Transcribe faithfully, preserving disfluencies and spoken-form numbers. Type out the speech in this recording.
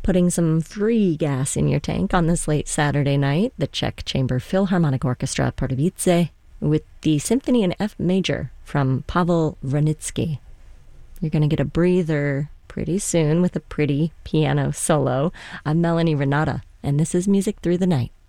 Putting some free gas in your tank on this late Saturday night, the Czech Chamber Philharmonic Orchestra Pardubice with the Symphony in F Major from Pavel Vranitzky. You're going to get a breather pretty soon with a pretty piano solo. I'm Melanie Renata, and this is Music Through the Night.